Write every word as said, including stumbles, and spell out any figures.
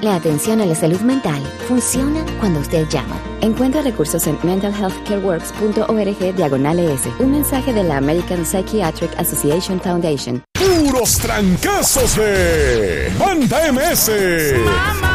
La atención a la salud mental funciona cuando usted llama. Encuentra recursos en mental health care works punto org diagonal es. Un mensaje de la American Psychiatric Association Foundation. Puros trancazos de Banda M S.